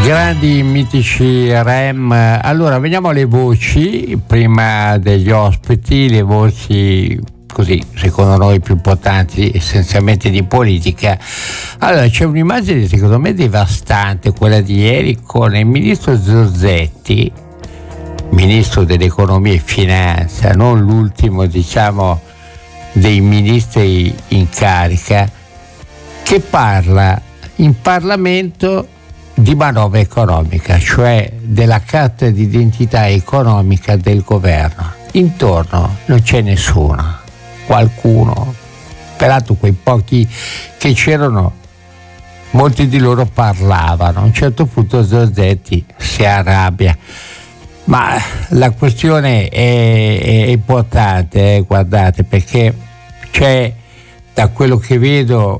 Grandi mitici REM. Allora veniamo alle voci prima degli ospiti, le voci così secondo noi più importanti, essenzialmente di politica. Allora c'è un'immagine secondo me devastante, quella di ieri, con il ministro Giorgetti, ministro dell'economia e finanza, non l'ultimo diciamo dei ministri in carica, che parla in Parlamento di manovra economica, cioè della carta d'identità economica del governo. Intorno non c'è nessuno, qualcuno, peraltro quei pochi che c'erano, molti di loro parlavano. A un certo punto Giorgetti si arrabbia, ma la questione è importante, guardate, perché c'è, da quello che vedo,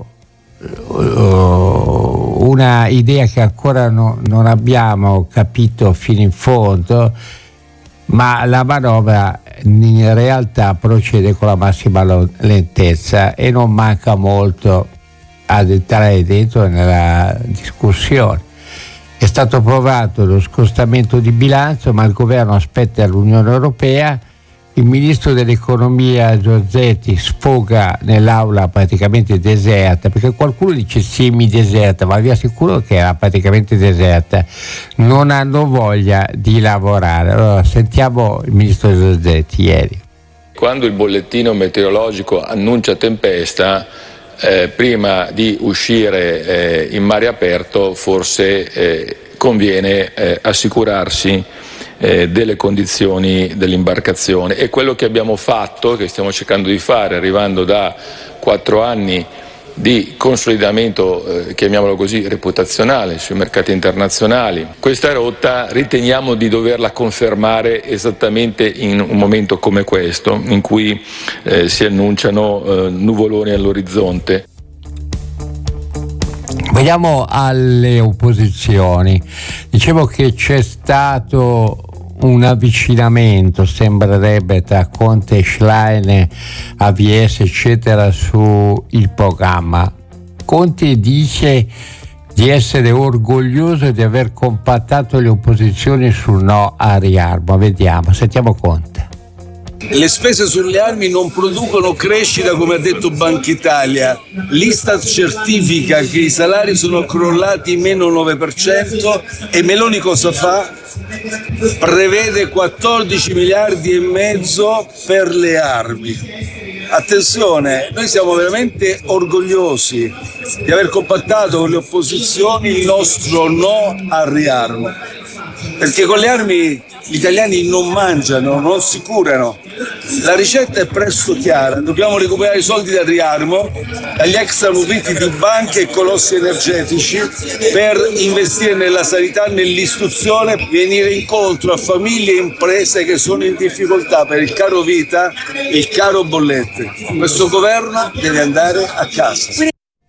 una idea che ancora non abbiamo capito fino in fondo, ma la manovra in realtà procede con la massima lentezza e non manca molto ad entrare dentro nella discussione. È stato approvato lo scostamento di bilancio, ma il governo aspetta l'Unione Europea. Il ministro dell'economia Giorgetti sfoga nell'aula praticamente deserta, perché qualcuno dice semi-deserta, ma vi assicuro che era praticamente deserta. Non hanno voglia di lavorare. Allora sentiamo il ministro Giorgetti ieri. Quando il bollettino meteorologico annuncia tempesta, prima di uscire in mare aperto forse conviene assicurarsi delle condizioni dell'imbarcazione. E quello che abbiamo fatto, che stiamo cercando di fare, arrivando da 4 anni di consolidamento, chiamiamolo così, reputazionale sui mercati internazionali, questa rotta riteniamo di doverla confermare esattamente in un momento come questo, in cui si annunciano nuvoloni all'orizzonte. Veniamo alle opposizioni. Dicevo che c'è stato un avvicinamento, sembrerebbe, tra Conte e Schlein, AVS eccetera, su il programma. Conte dice di essere orgoglioso di aver compattato le opposizioni sul no al riarmo. Vediamo, sentiamo Conte. Le spese sulle armi non producono crescita, come ha detto Banca Italia. L'Istat certifica che i salari sono crollati meno 9% e Meloni cosa fa? Prevede 14 miliardi e mezzo per le armi. Attenzione, noi siamo veramente orgogliosi di aver compattato con le opposizioni il nostro no al riarmo, perché con le armi gli italiani non mangiano, non si curano. La ricetta è presto chiara: dobbiamo recuperare i soldi dal riarmo, dagli extraprofitti di banche e colossi energetici, per investire nella sanità, nell'istruzione, venire incontro a famiglie e imprese che sono in difficoltà per il caro vita e il caro bollette. Questo governo deve andare a casa.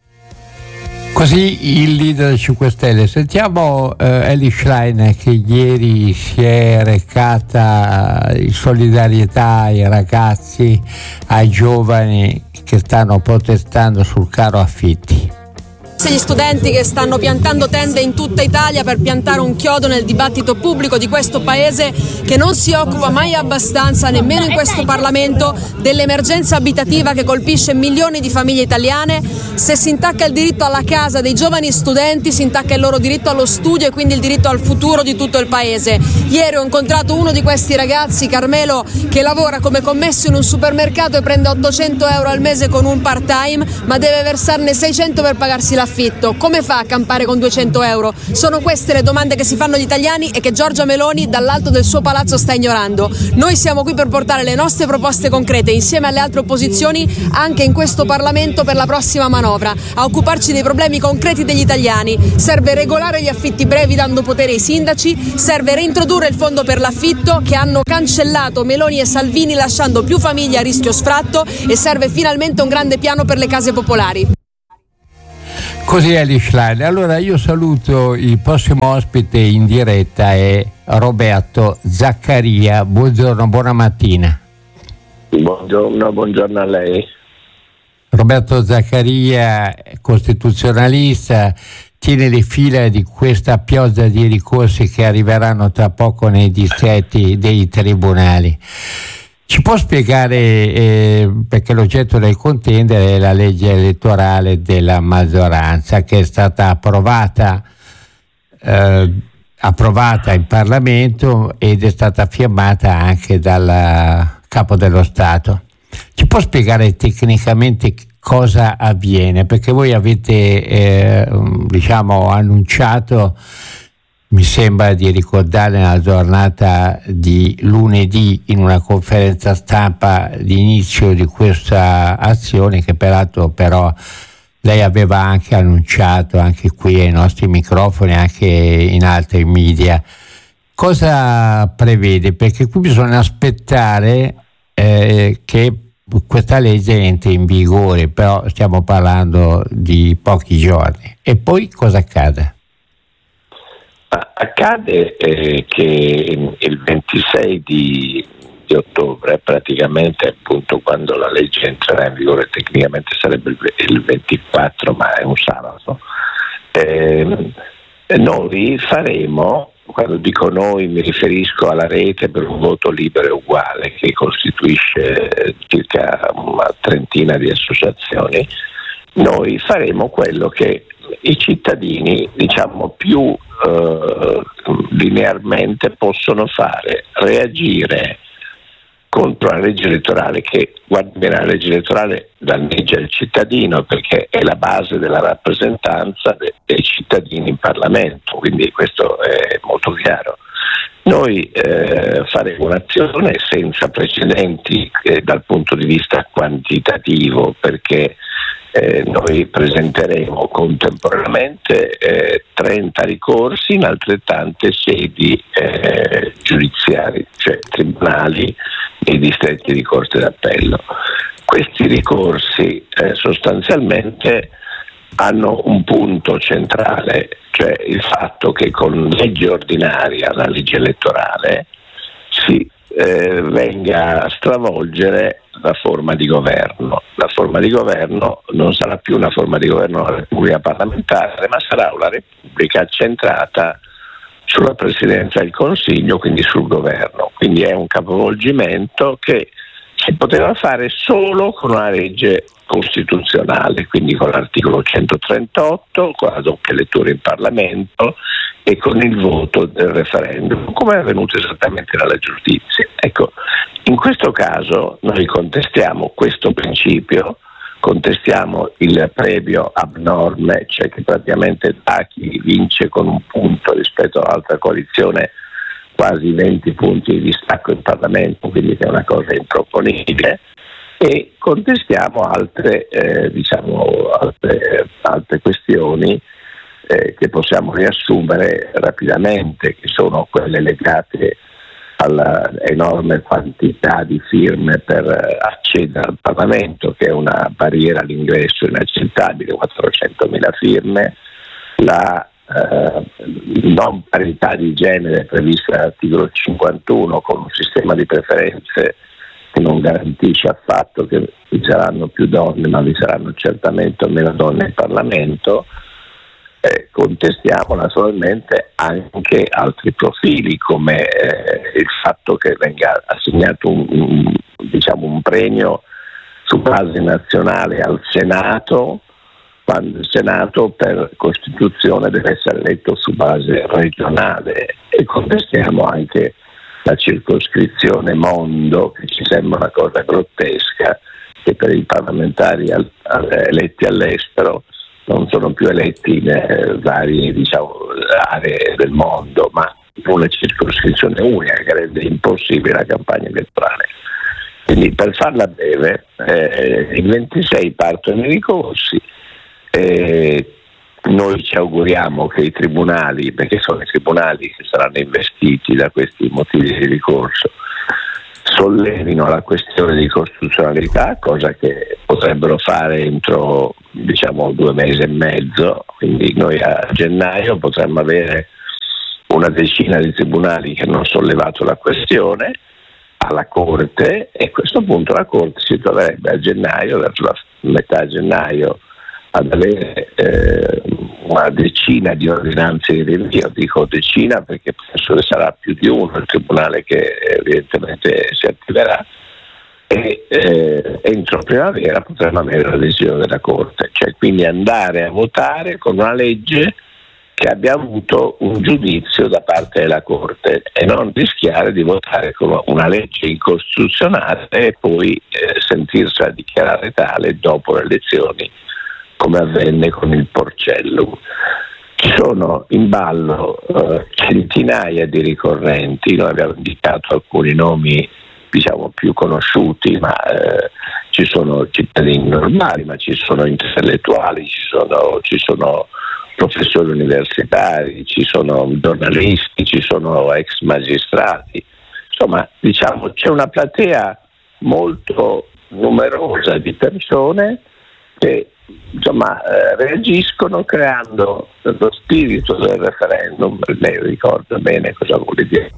Così il leader 5 Stelle. Sentiamo Elly Schlein, che ieri si è recata in solidarietà ai ragazzi, ai giovani che stanno protestando sul caro affitti. Gli studenti che stanno piantando tende in tutta Italia per piantare un chiodo nel dibattito pubblico di questo paese, che non si occupa mai abbastanza, nemmeno in questo Parlamento, dell'emergenza abitativa che colpisce milioni di famiglie italiane. Se si intacca il diritto alla casa dei giovani studenti, si intacca il loro diritto allo studio e quindi il diritto al futuro di tutto il paese. Ieri ho incontrato uno di questi ragazzi, Carmelo, che lavora come commesso in un supermercato e prende 800 euro al mese con un part-time, ma deve versarne 600 per pagarsi l'affitto. Come fa a campare con 200 euro? Sono queste le domande che si fanno gli italiani e che Giorgia Meloni dall'alto del suo palazzo sta ignorando. Noi siamo qui per portare le nostre proposte concrete insieme alle altre opposizioni anche in questo Parlamento per la prossima manovra, a occuparci dei problemi concreti degli italiani. Serve regolare gli affitti brevi dando potere ai sindaci, serve reintrodurre il fondo per l'affitto che hanno cancellato Meloni e Salvini lasciando più famiglie a rischio sfratto, e serve finalmente un grande piano per le case popolari. Così è Elly Schlein. Allora io saluto il prossimo ospite in diretta, è Roberto Zaccaria. Buongiorno, buona mattina. Buongiorno a lei. Roberto Zaccaria, costituzionalista, tiene le fila di questa pioggia di ricorsi che arriveranno tra poco nei distretti dei tribunali. Ci può spiegare, perché l'oggetto del contendere è la legge elettorale della maggioranza che è stata approvata in Parlamento ed è stata firmata anche dal Capo dello Stato. Ci può spiegare tecnicamente cosa avviene? Perché voi avete annunciato, mi sembra di ricordare nella giornata di lunedì, in una conferenza stampa, l'inizio di questa azione, che peraltro però lei aveva anche annunciato anche qui ai nostri microfoni, anche in altri media. Cosa prevede? Perché qui bisogna aspettare che questa legge entri in vigore, però stiamo parlando di pochi giorni. E poi cosa accade? Accade che il 26 di ottobre, praticamente appunto quando la legge entrerà in vigore, tecnicamente sarebbe il 24, ma è un sabato, noi faremo, quando dico noi mi riferisco alla rete per un voto libero e uguale, che costituisce circa una trentina di associazioni, noi faremo quello che i cittadini, diciamo, più linearmente possono fare: reagire contro la legge elettorale, che, guardi bene, la legge elettorale danneggia il cittadino perché è la base della rappresentanza dei cittadini in Parlamento, quindi questo è molto chiaro. Noi faremo un'azione senza precedenti dal punto di vista quantitativo, perché noi presenteremo contemporaneamente 30 ricorsi in altrettante sedi giudiziarie, cioè tribunali e distretti di Corte d'Appello. Questi ricorsi sostanzialmente hanno un punto centrale, cioè il fatto che con legge ordinaria, la legge elettorale, si venga a stravolgere la forma di governo. La forma di governo non sarà più una forma di governo della Repubblica parlamentare, ma sarà una Repubblica centrata sulla Presidenza del Consiglio, quindi sul governo. Quindi è un capovolgimento che si poteva fare solo con una legge costituzionale, quindi con l'articolo 138, con la doppia lettura in Parlamento e con il voto del referendum, come è avvenuto esattamente dalla giustizia. Ecco, in questo caso noi contestiamo questo principio, contestiamo il premio abnorme, cioè che praticamente da chi vince con un punto rispetto all'altra coalizione quasi 20 punti di distacco in Parlamento, quindi che è una cosa improponibile, e contestiamo altre questioni che possiamo riassumere rapidamente, che sono quelle legate all'enorme quantità di firme per accedere al Parlamento, che è una barriera all'ingresso inaccettabile, 400.000 firme, la non parità di genere prevista dall'articolo 51 con un sistema di preferenze che non garantisce affatto che vi saranno più donne, ma vi saranno certamente meno donne in Parlamento. Contestiamo naturalmente anche altri profili, come il fatto che venga assegnato un premio su base nazionale al Senato, quando il Senato per Costituzione deve essere eletto su base regionale, e contestiamo anche la circoscrizione mondo, che ci sembra una cosa grottesca, che per i parlamentari eletti all'estero non sono più eletti in varie aree del mondo, ma una circoscrizione unica che rende impossibile la campagna elettorale. Quindi, per farla breve, il 26 partono i ricorsi. Noi ci auguriamo che i tribunali, perché sono i tribunali che saranno investiti da questi motivi di ricorso, sollevino la questione di costituzionalità, cosa che potrebbero fare entro 2 mesi e mezzo. Quindi noi a gennaio potremmo avere una decina di tribunali che hanno sollevato la questione alla Corte, e a questo punto la Corte si troverebbe a gennaio, verso la metà gennaio, ad avere una decina di ordinanze di rinvio. Dico decina perché penso che sarà più di uno il tribunale che evidentemente si attiverà, e entro primavera potremo avere la decisione della Corte, cioè quindi andare a votare con una legge che abbia avuto un giudizio da parte della Corte, e non rischiare di votare con una legge incostituzionale e poi sentirsela dichiarare tale dopo le elezioni, come avvenne con il Porcellum. Ci sono in ballo centinaia di ricorrenti, noi abbiamo indicato alcuni nomi diciamo più conosciuti, ma ci sono cittadini normali, ma ci sono intellettuali, ci sono professori universitari, ci sono giornalisti, ci sono ex magistrati, insomma diciamo c'è una platea molto numerosa di persone che insomma reagiscono creando lo spirito del referendum. Lei ricorda bene cosa vuole dire.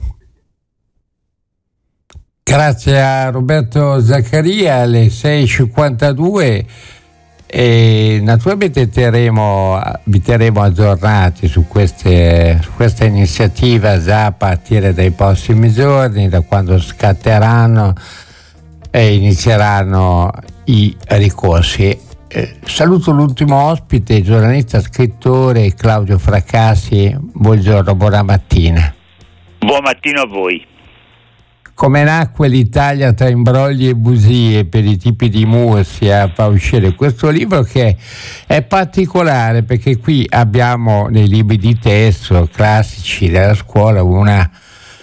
Grazie a Roberto Zaccaria, alle 6:52, e naturalmente vi terremo aggiornati su questa iniziativa già a partire dai prossimi giorni, da quando scatteranno e inizieranno i ricorsi. Saluto l'ultimo ospite, giornalista, scrittore Claudio Fracassi. Buongiorno, buona mattina. Buon mattino a voi. Come nacque l'Italia tra imbrogli e bugie, per i tipi di Mursia, fa uscire questo libro, che è particolare perché qui abbiamo nei libri di testo classici della scuola una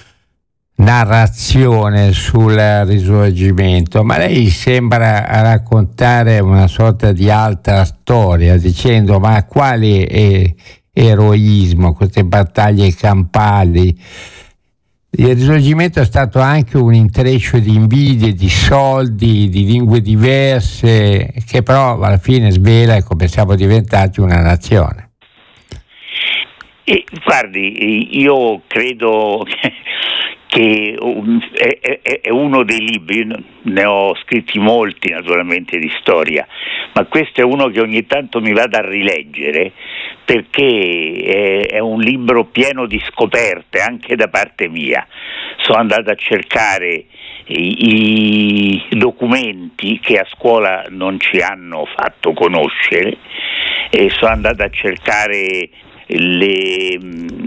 narrazione sul Risorgimento, ma lei sembra raccontare una sorta di altra storia, dicendo: ma quale eroismo, queste battaglie campali? Il Risorgimento è stato anche un intreccio di invidie, di soldi, di lingue diverse, che però alla fine svela come siamo diventati una nazione. Guardi, io credo che è uno dei libri, ne ho scritti molti naturalmente di storia, ma questo è uno che ogni tanto mi vado a rileggere, perché è un libro pieno di scoperte anche da parte mia. Sono andato a cercare i documenti che a scuola non ci hanno fatto conoscere, e sono andato a cercare le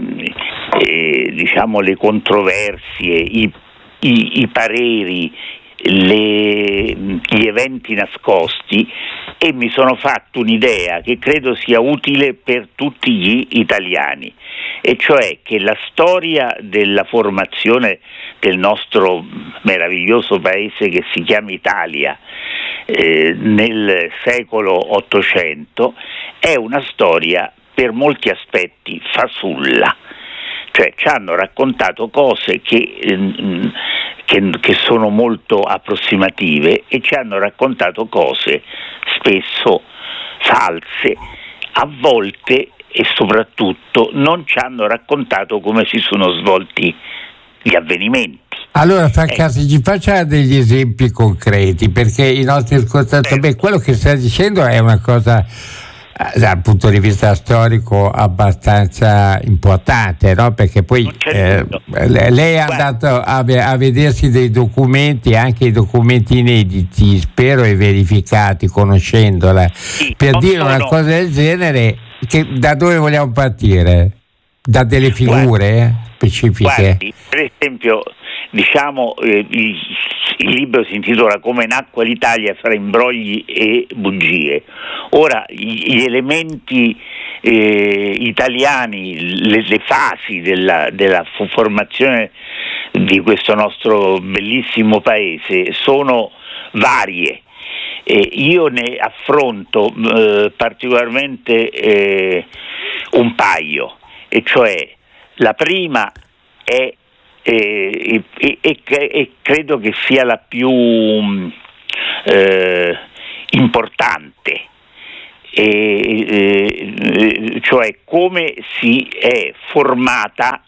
controversie, i pareri, gli eventi nascosti, e mi sono fatto un'idea che credo sia utile per tutti gli italiani, e cioè che la storia della formazione del nostro meraviglioso paese che si chiama Italia nel secolo 800 è una storia per molti aspetti fasulla, cioè ci hanno raccontato cose che sono molto approssimative, e ci hanno raccontato cose spesso false, a volte, e soprattutto non ci hanno raccontato come si sono svolti gli avvenimenti. Allora Fracassi, ci faccia degli esempi concreti, perché i nostri ascoltatori, quello che sta dicendo è una cosa dal punto di vista storico abbastanza importante, no? Perché poi lei è andato a vedersi dei documenti, anche i documenti inediti, spero, e verificati, conoscendola, sì, per dire una cosa del genere. Da dove vogliamo partire? Da delle figure specifiche? Guardi, per esempio, diciamo, il libro si intitola Come nacque l'Italia fra imbrogli e bugie. Ora, gli elementi italiani, le fasi della formazione di questo nostro bellissimo paese sono varie. Io ne affronto particolarmente un paio, e cioè la prima è e credo che sia la più importante, cioè come si è formata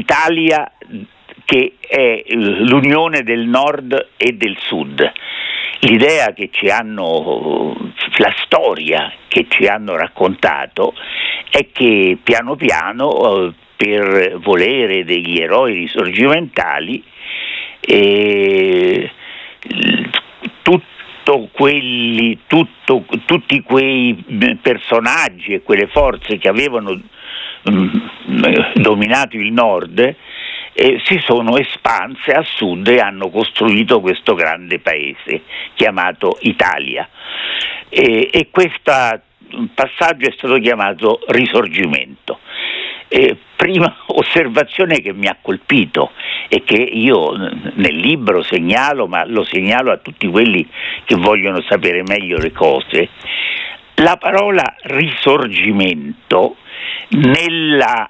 l'Italia, che è l'unione del nord e del sud. l'idea che ci hanno, la storia che ci hanno raccontato è che piano piano, per volere degli eroi risorgimentali, tutti quei personaggi e quelle forze che avevano dominato il nord si sono espanse a sud e hanno costruito questo grande paese chiamato Italia, e questo passaggio è stato chiamato Risorgimento. Prima osservazione che mi ha colpito e che io nel libro segnalo, ma lo segnalo a tutti quelli che vogliono sapere meglio le cose: la parola risorgimento nelle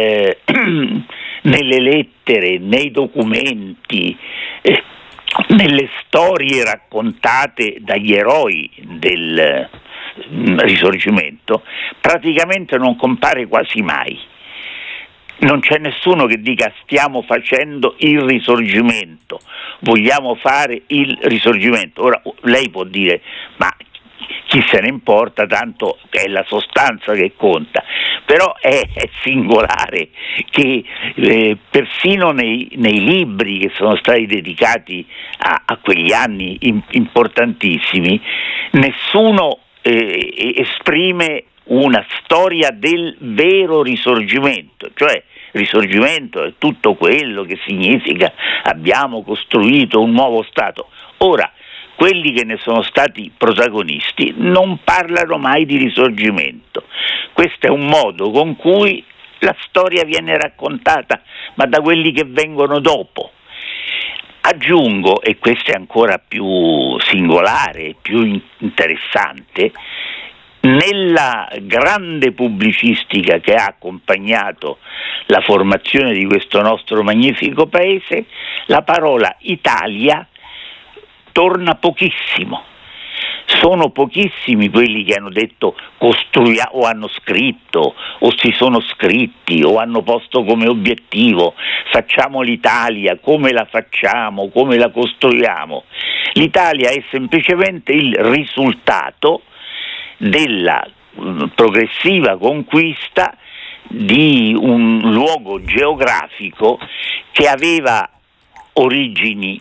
lettere, nei documenti, nelle storie raccontate dagli eroi del Risorgimento praticamente non compare quasi mai. Non c'è nessuno che dica stiamo facendo il Risorgimento, vogliamo fare il Risorgimento. Ora lei può dire ma chi se ne importa, tanto è la sostanza che conta, però è singolare che persino nei libri che sono stati dedicati a quegli anni importantissimi nessuno esprime una storia del vero Risorgimento, cioè Risorgimento è tutto quello che significa abbiamo costruito un nuovo Stato. Ora, quelli che ne sono stati protagonisti non parlano mai di Risorgimento. Questo è un modo con cui la storia viene raccontata, ma da quelli che vengono dopo. Aggiungo, e questo è ancora più singolare, più interessante, nella grande pubblicistica che ha accompagnato la formazione di questo nostro magnifico paese, la parola Italia torna pochissimo. Sono pochissimi quelli che hanno detto o hanno scritto o si sono scritti o hanno posto come obiettivo facciamo l'Italia, come la facciamo, come la costruiamo. L'Italia è semplicemente il risultato della progressiva conquista di un luogo geografico che aveva origini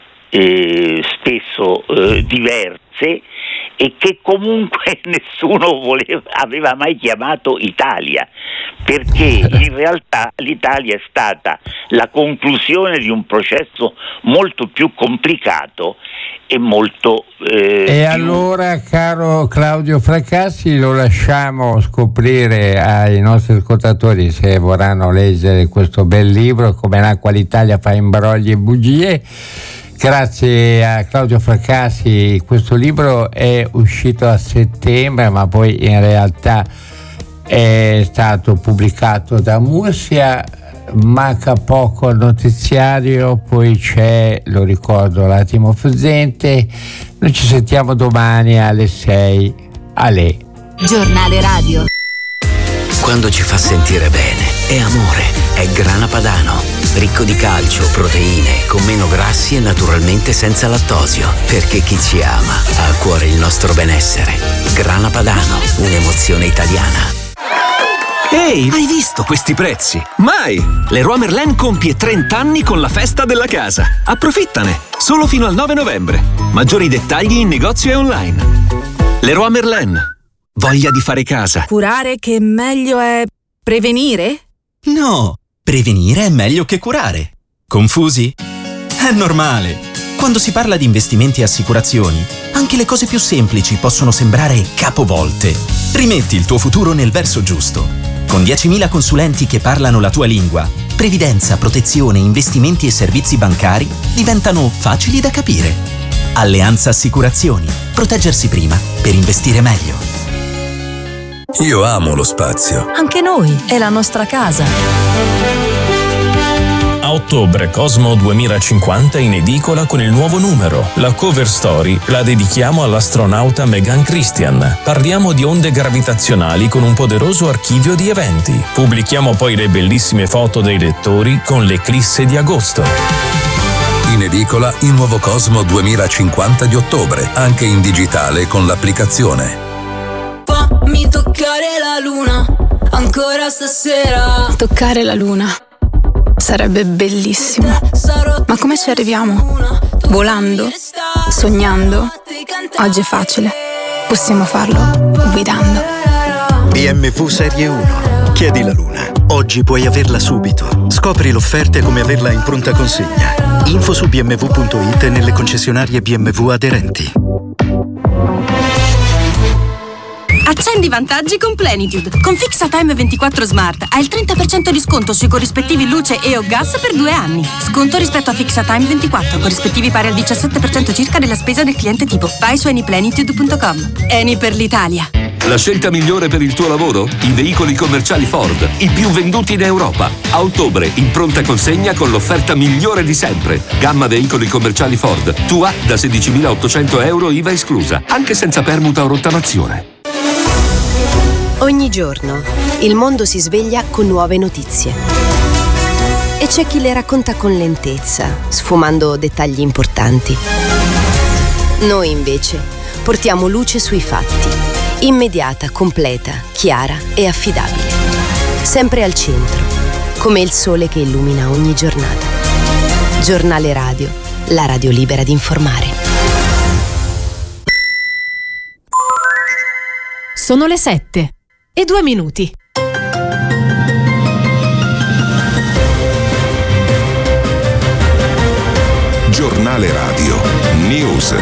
spesso diverse e che comunque nessuno aveva mai chiamato Italia, perché in realtà l'Italia è stata la conclusione di un processo molto più complicato e molto allora, caro Claudio Fracassi, lo lasciamo scoprire ai nostri ascoltatori, se vorranno leggere questo bel libro, Come l'acqua l'Italia fa imbrogli e bugie. Grazie a Claudio Fracassi. Questo libro è uscito a settembre, ma poi in realtà è stato pubblicato da Mursia. Manca poco al notiziario, poi c'è, lo ricordo, l'attimo fuggente. Noi ci sentiamo domani alle 6. Ale. Giornale radio. Quando ci fa sentire bene è amore, è Grana Padano, ricco di calcio, proteine, con meno grassi e naturalmente senza lattosio, perché chi ci ama ha a cuore il nostro benessere. Grana Padano, un'emozione italiana. Ehi, hai visto questi prezzi? Mai! Leroy Merlin compie 30 anni con la festa della casa. Approfittane! Solo fino al 9 novembre. Maggiori dettagli in negozio e online. Leroy Merlin. Voglia di fare casa. Curare che meglio è prevenire? No, prevenire è meglio che curare. Confusi? È normale. Quando si parla di investimenti e assicurazioni, anche le cose più semplici possono sembrare capovolte. Rimetti il tuo futuro nel verso giusto. Con 10.000 consulenti che parlano la tua lingua, previdenza, protezione, investimenti e servizi bancari diventano facili da capire. Alleanza Assicurazioni. Proteggersi prima per investire meglio. Io amo lo spazio. Anche noi, è la nostra casa. A ottobre Cosmo 2050 in edicola con il nuovo numero. La cover story la dedichiamo all'astronauta Megan Christian. Parliamo di onde gravitazionali con un poderoso archivio di eventi. Pubblichiamo poi le bellissime foto dei lettori con l'eclisse di agosto. In edicola il nuovo Cosmo 2050 di ottobre, anche in digitale con l'applicazione. Fammi toccare la luna, ancora stasera. Toccare la luna sarebbe bellissimo. Ma come ci arriviamo? Volando? Sognando? Oggi è facile. Possiamo farlo guidando. BMW Serie 1. Chiedi la luna. Oggi puoi averla subito. Scopri l'offerta e come averla in pronta consegna. Info su bmw.it e nelle concessionarie BMW aderenti. Accendi i vantaggi con Plenitude. Con Fixatime 24 Smart hai il 30% di sconto sui corrispettivi luce e o gas per 2 anni. Sconto rispetto a Fixatime 24, corrispettivi pari al 17% circa della spesa del cliente tipo. Vai su anyplenitude.com. Eni per l'Italia. La scelta migliore per il tuo lavoro? I veicoli commerciali Ford, i più venduti in Europa. A ottobre, in pronta consegna con l'offerta migliore di sempre. Gamma veicoli commerciali Ford. Tua da 16.800 euro IVA esclusa, anche senza permuta o rottamazione. Ogni giorno il mondo si sveglia con nuove notizie. E c'è chi le racconta con lentezza, sfumando dettagli importanti. Noi invece portiamo luce sui fatti. Immediata, completa, chiara e affidabile. Sempre al centro, come il sole che illumina ogni giornata. Giornale Radio, la radio libera di informare. Sono le 7:02. Giornale Radio News.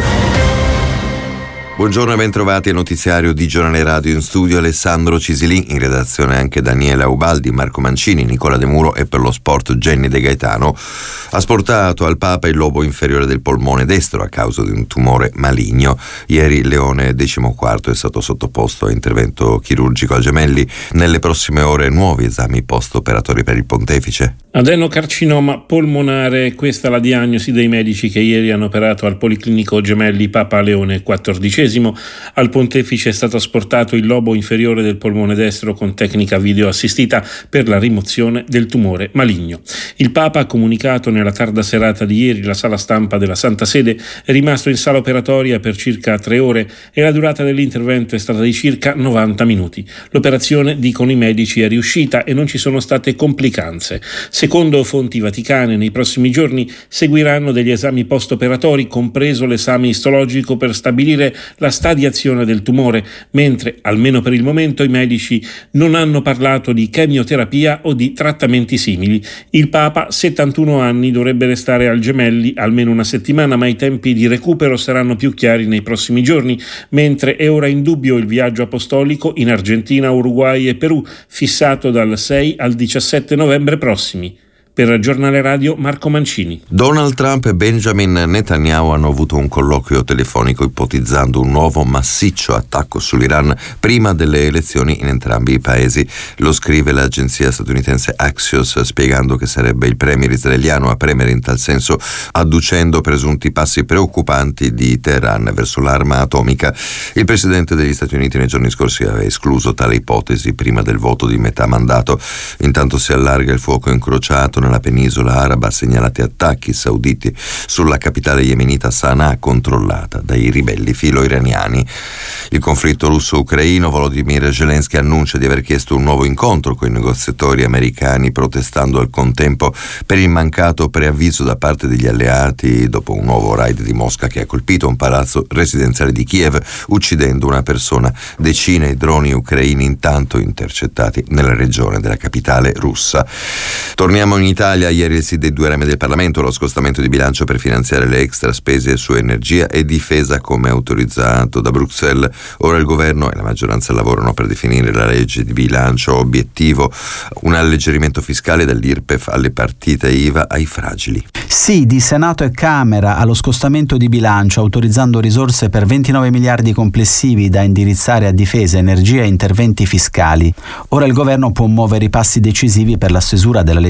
Buongiorno e bentrovati al notiziario di Giornale Radio. In studio Alessandro Cisilin, in redazione anche Daniela Ubaldi, Marco Mancini, Nicola De Muro e per lo sport Jenny De Gaetano. Ha sportato al Papa il lobo inferiore del polmone destro a causa di un tumore maligno. Ieri Leone XIV è stato sottoposto a intervento chirurgico al Gemelli. Nelle prossime ore nuovi esami post-operatori per il pontefice. Adenocarcinoma polmonare, questa è la diagnosi dei medici che ieri hanno operato al Policlinico Gemelli Papa Leone XIV. Al pontefice è stato asportato il lobo inferiore del polmone destro con tecnica video assistita per la rimozione del tumore maligno. Il Papa ha comunicato nella tarda serata di ieri. La sala stampa della Santa Sede è rimasto in sala operatoria per circa 3 ore e la durata dell'intervento è stata di circa 90 minuti. L'operazione, dicono i medici, è riuscita e non ci sono state complicanze. Secondo fonti vaticane, nei prossimi giorni seguiranno degli esami post-operatori, compreso l'esame istologico per stabilire la stadiazione del tumore, mentre, almeno per il momento, i medici non hanno parlato di chemioterapia o di trattamenti simili. Il Papa, 71 anni, dovrebbe restare al Gemelli almeno una settimana, ma i tempi di recupero saranno più chiari nei prossimi giorni, mentre è ora in dubbio il viaggio apostolico in Argentina, Uruguay e Perù, fissato dal 6 al 17 novembre prossimi. Per Giornale Radio, Marco Mancini. Donald Trump e Benjamin Netanyahu hanno avuto un colloquio telefonico ipotizzando un nuovo massiccio attacco sull'Iran prima delle elezioni in entrambi i paesi. Lo scrive l'agenzia statunitense Axios, spiegando che sarebbe il premier israeliano a premere in tal senso, adducendo presunti passi preoccupanti di Teheran verso l'arma atomica. Il presidente degli Stati Uniti nei giorni scorsi aveva escluso tale ipotesi prima del voto di metà mandato. Intanto si allarga il fuoco incrociato nella penisola araba, segnalati attacchi sauditi sulla capitale yemenita Sana'a, controllata dai ribelli filo-iraniani. Il conflitto russo-ucraino, Volodymyr Zelensky annuncia di aver chiesto un nuovo incontro con i negoziatori americani, protestando al contempo per il mancato preavviso da parte degli alleati dopo un nuovo raid di Mosca che ha colpito un palazzo residenziale di Kiev, uccidendo una persona. Decine di droni ucraini intanto intercettati nella regione della capitale russa. Torniamo in Italia. Ieri il sì dei 2 rami del Parlamento, lo scostamento di bilancio per finanziare le extra spese su energia e difesa come autorizzato da Bruxelles. Ora il governo e la maggioranza lavorano per definire la legge di bilancio. Obiettivo: un alleggerimento fiscale dall'IRPEF alle partite IVA ai fragili. Sì di Senato e Camera allo scostamento di bilancio, autorizzando risorse per 29 miliardi complessivi da indirizzare a difesa, energia e interventi fiscali. Ora il governo può muovere i passi decisivi per la stesura della legge di bilancio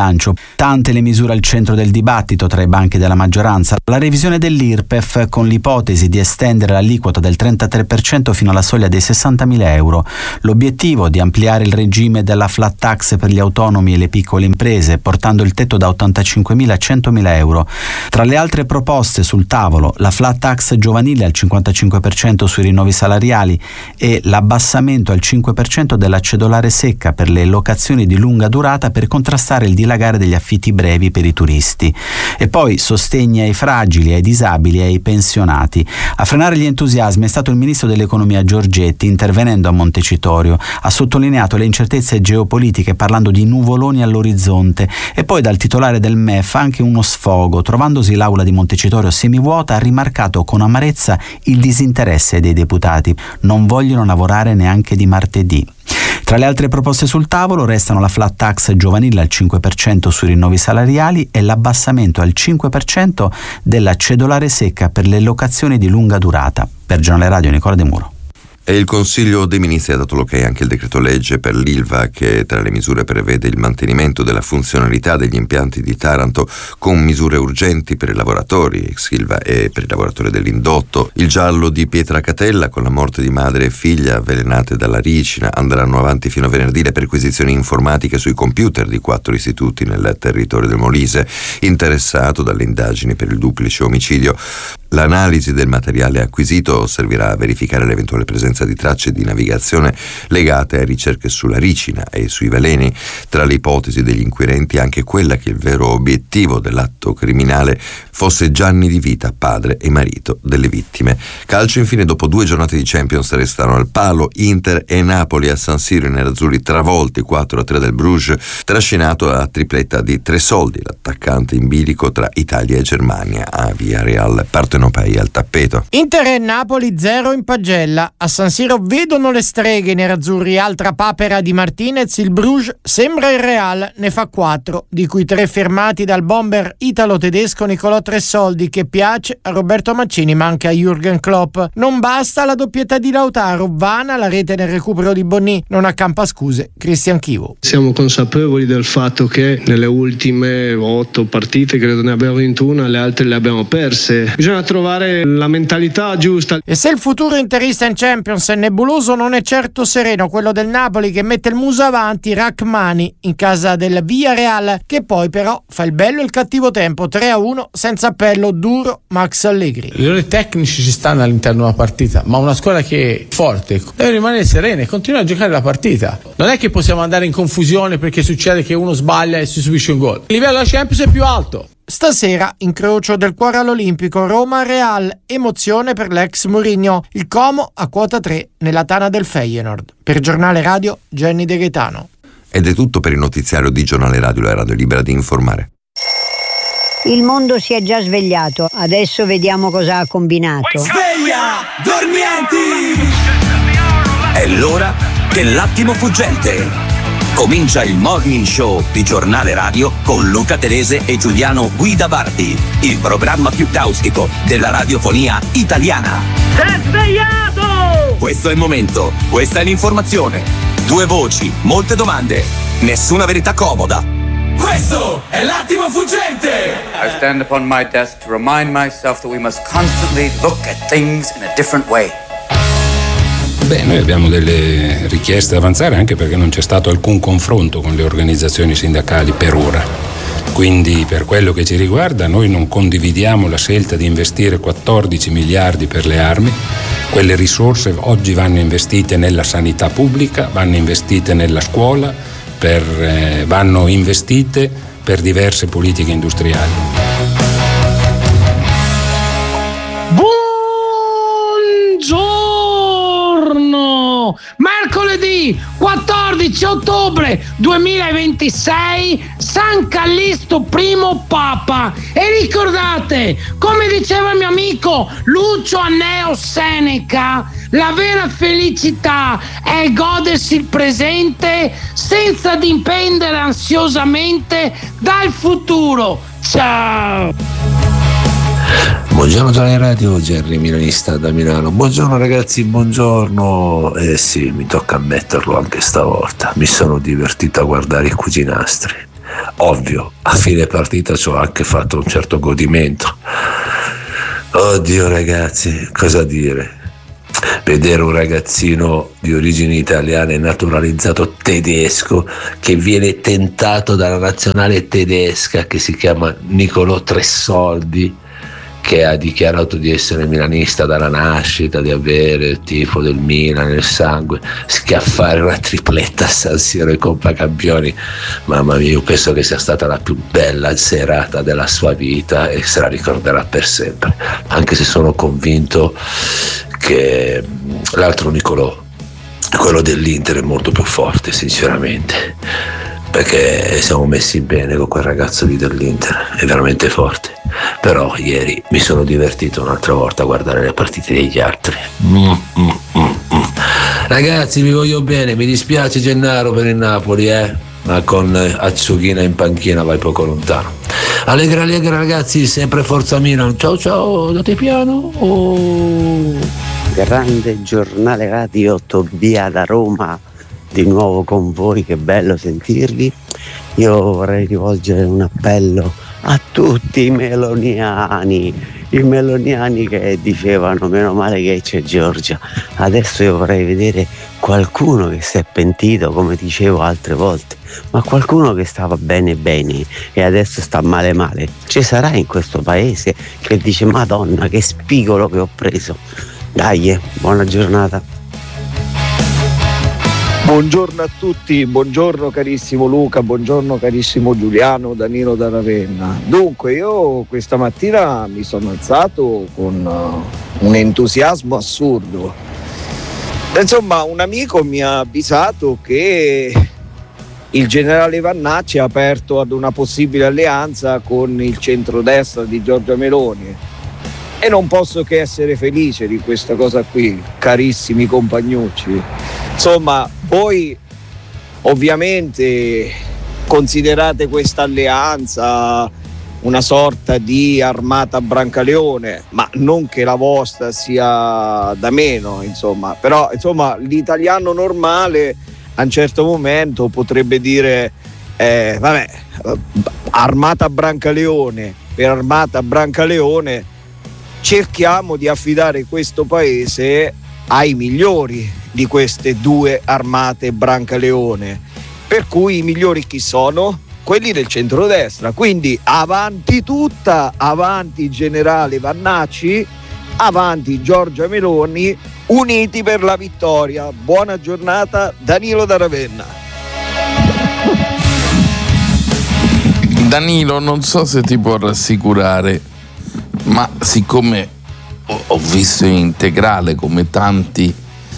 bilancio. Tante le misure al centro del dibattito tra i banchi della maggioranza. La revisione dell'IRPEF con l'ipotesi di estendere l'aliquota del 33% fino alla soglia dei 60.000 euro. L'obiettivo di ampliare il regime della flat tax per gli autonomi e le piccole imprese, portando il tetto da 85.000 a 100.000 euro. Tra le altre proposte sul tavolo, la flat tax giovanile al 55% sui rinnovi salariali e l'abbassamento al 5% della cedolare secca per le locazioni di lunga durata per contrastare il dilagare degli affitti brevi per i turisti. E poi sostegni ai fragili, ai disabili e ai pensionati. A frenare gli entusiasmi è stato il ministro dell'economia Giorgetti, intervenendo a Montecitorio. Ha sottolineato le incertezze geopolitiche parlando di nuvoloni all'orizzonte e poi dal titolare del MEF anche uno sfogo. Trovandosi l'aula di Montecitorio semivuota, ha rimarcato con amarezza il disinteresse dei deputati. Non vogliono lavorare neanche di martedì. Tra le altre proposte sul tavolo restano la flat tax giovanile al 5% sui rinnovi salariali e l'abbassamento al 5% della cedolare secca per le locazioni di lunga durata. Per Giornale Radio, Nicola De Muro. E il Consiglio dei Ministri ha dato l'ok anche il decreto legge per l'Ilva, che tra le misure prevede il mantenimento della funzionalità degli impianti di Taranto con misure urgenti per i lavoratori ex Ilva e per i lavoratori dell'indotto. Il giallo di Pietracatella, con la morte di madre e figlia avvelenate dalla ricina, andranno avanti fino a venerdì le perquisizioni informatiche sui computer di 4 istituti nel territorio del Molise, interessato dalle indagini per il duplice omicidio. L'analisi del materiale acquisito servirà a verificare l'eventuale presenza di tracce di navigazione legate a ricerche sulla ricina e sui veleni. Tra le ipotesi degli inquirenti anche quella che il vero obiettivo dell'atto criminale fosse Gianni Di Vita, padre e marito delle vittime. Calcio infine, dopo 2 giornate di Champions restano al palo Inter e Napoli a San Siro, i nerazzurri travolti 4-3 del Bruges, trascinato a tripletta di Tresoldi, l'attaccante in bilico tra Italia e Germania. A Villarreal partenopei al tappeto. Inter e Napoli 0 in pagella. A San Siro vedono le streghe i nerazzurri, altra papera di Martinez. Il Bruges sembra il Real, ne fa 4, di cui 3 firmati dal bomber italo-tedesco Nicolò Tresoldi, che piace a Roberto Mancini ma anche a Jürgen Klopp. Non basta la doppietà di Lautaro, vana la rete nel recupero di Bonny, non accampa scuse Cristian Chivo. Siamo consapevoli del fatto che nelle ultime 8 partite credo ne abbiamo vinto una, le altre le abbiamo perse. Bisogna trovare la mentalità giusta. E se il futuro interista in Champions è nebuloso, non è certo sereno quello del Napoli, che mette il muso avanti Rachmani in casa del Villarreal, che poi però fa il bello e il cattivo tempo. 3-1 senza appello, duro Max Allegri. Gli errori tecnici ci stanno all'interno della partita, ma una squadra che è forte deve rimanere serena e continuare a giocare la partita. Non è che possiamo andare in confusione perché succede che uno sbaglia e si subisce un gol. Il livello della Champions è più alto. Stasera incrocio del cuore all'Olimpico, Roma-Real, emozione per l'ex Mourinho. Il Como a quota 3 nella tana del Feyenoord. Per Giornale Radio, Jenny De Gaetano. Ed è tutto per il notiziario di Giornale Radio, la radio libera di informare. Il mondo si è già svegliato, adesso vediamo cosa ha combinato. Sveglia, dormienti! È l'ora dell'attimo fuggente. Comincia il Morning Show di Giornale Radio con Luca Telese e Giuliano Guidavardi, il programma più caustico della radiofonia italiana. Sei svegliato! Questo è il momento, questa è l'informazione. 2 voci, molte domande, nessuna verità comoda. Questo è l'attimo fuggente! I stand upon my desk to remind myself that we must constantly look at things in a different way. Beh, noi abbiamo delle richieste da avanzare, anche perché non c'è stato alcun confronto con le organizzazioni sindacali per ora. Quindi, per quello che ci riguarda, noi non condividiamo la scelta di investire 14 miliardi per le armi. Quelle risorse oggi vanno investite nella sanità pubblica, vanno investite nella scuola, vanno investite per diverse politiche industriali. Mercoledì 14 ottobre 2026, San Callisto I Papa. E ricordate, come diceva il mio amico Lucio Anneo Seneca, la vera felicità è godersi il presente senza dipendere ansiosamente dal futuro. Ciao! Buongiorno Giornale Radio, Gerry milanista da Milano. Buongiorno ragazzi, buongiorno. Sì, mi tocca ammetterlo anche stavolta. Mi sono divertito a guardare i cuginastri. Ovvio, a fine partita ci ho anche fatto un certo godimento. Oddio ragazzi, cosa dire? Vedere un ragazzino di origini italiane naturalizzato tedesco che viene tentato dalla nazionale tedesca, che si chiama Nicolò Tressoldi, che ha dichiarato di essere milanista dalla nascita, di avere il tifo del Milan nel sangue, schiaffare una tripletta a San Siro in Coppa Campioni. Mamma mia, io penso che sia stata la più bella serata della sua vita e se la ricorderà per sempre, anche se sono convinto che l'altro Nicolò, quello dell'Inter, è molto più forte sinceramente, perché siamo messi bene con quel ragazzo lì dell'Inter, è veramente forte. Però ieri mi sono divertito un'altra volta a guardare le partite degli altri. Ragazzi, vi voglio bene, mi dispiace Gennaro per il Napoli, ma con Azzughina in panchina vai poco lontano. Allegra ragazzi, sempre forza Milan. Ciao ciao, date piano. Grande giornale radio, Tobia da Roma, di nuovo con voi, che bello sentirvi. Io vorrei rivolgere un appello a tutti i meloniani che dicevano meno male che c'è Giorgia. Adesso io vorrei vedere qualcuno che si è pentito, come dicevo altre volte, ma qualcuno che stava bene e adesso sta male. Ci sarà in questo paese che dice Madonna che spigolo che ho preso. Dai, buona giornata. Buongiorno a tutti, buongiorno carissimo Luca, buongiorno carissimo Giuliano, Danilo da Ravenna. Dunque, io questa mattina mi sono alzato con un entusiasmo assurdo. Insomma, un amico mi ha avvisato che il generale Vannacci ha aperto ad una possibile alleanza con il centrodestra di Giorgia Meloni. E non posso che essere felice di questa cosa qui, carissimi compagnucci. Insomma, voi ovviamente considerate questa alleanza una sorta di armata Brancaleone, ma non che la vostra sia da meno, insomma. Però, insomma, l'italiano normale a un certo momento potrebbe dire armata Brancaleone per armata Brancaleone, cerchiamo di affidare questo paese ai migliori di queste due armate Brancaleone, per cui i migliori chi sono? Quelli del centrodestra. Quindi avanti tutta, avanti generale Vannacci, avanti Giorgia Meloni, uniti per la vittoria. Buona giornata, Danilo da Ravenna. Danilo, non so se ti può rassicurare, ma siccome ho visto in integrale come tanti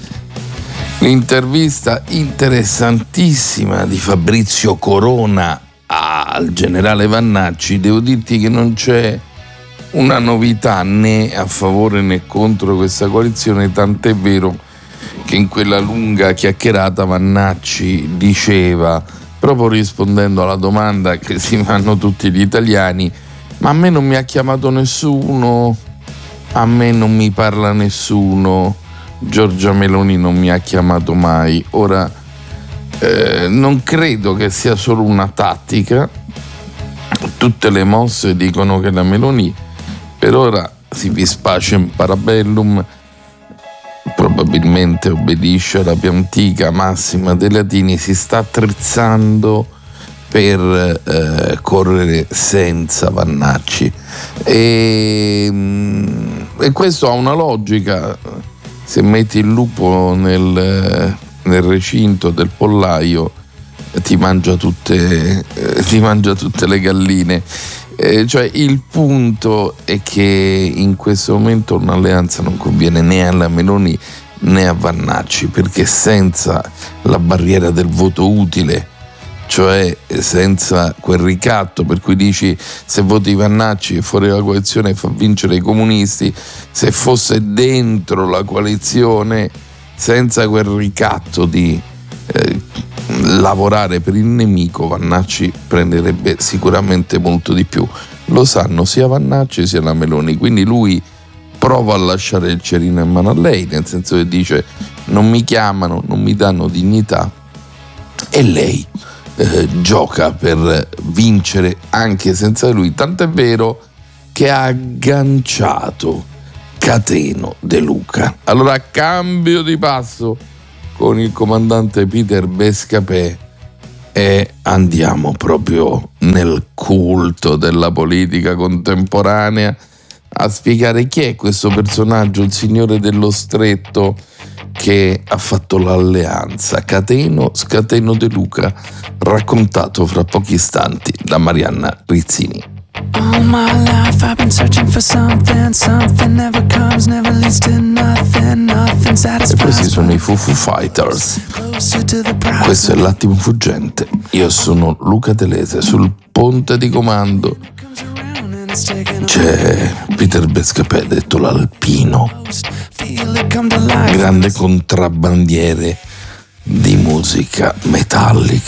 l'intervista interessantissima di Fabrizio Corona al generale Vannacci, devo dirti che non c'è una novità né a favore né contro questa coalizione, tant'è vero che in quella lunga chiacchierata Vannacci diceva, proprio rispondendo alla domanda che si fanno tutti gli italiani: ma a me non mi ha chiamato nessuno, a me non mi parla nessuno, Giorgia Meloni non mi ha chiamato mai. Ora non credo che sia solo una tattica, tutte le mosse dicono che la Meloni per ora si vispacem parabellum, probabilmente obbedisce alla più antica massima dei latini, si sta attrezzando per correre senza Vannacci e questo ha una logica. Se metti il lupo nel recinto del pollaio ti mangia tutte le galline, cioè il punto è che in questo momento un'alleanza non conviene né alla Meloni né a Vannacci, perché senza la barriera del voto utile, cioè senza quel ricatto per cui dici se voti Vannacci fuori dalla coalizione fa vincere i comunisti, se fosse dentro la coalizione senza quel ricatto di lavorare per il nemico, Vannacci prenderebbe sicuramente molto di più. Lo sanno sia Vannacci sia la Meloni, quindi lui prova a lasciare il cerino in mano a lei, nel senso che dice non mi chiamano, non mi danno dignità, e lei gioca per vincere anche senza lui, tant'è vero che ha agganciato Cateno De Luca. Allora, cambio di passo con il comandante Peter Bescapè e andiamo proprio nel culto della politica contemporanea a spiegare chi è questo personaggio, il signore dello stretto che ha fatto l'alleanza Cateno De Luca, raccontato fra pochi istanti da Marianna Rizzini. All my life I've been searching for something never comes, never leads to nothing satisfies. E questi sono i Foo Fighters. Questo è l'attimo fuggente. Io sono Luca Telese, sul ponte di comando c'è Peter Bescapè, detto l'Alpino, grande contrabbandiere di musica metallica.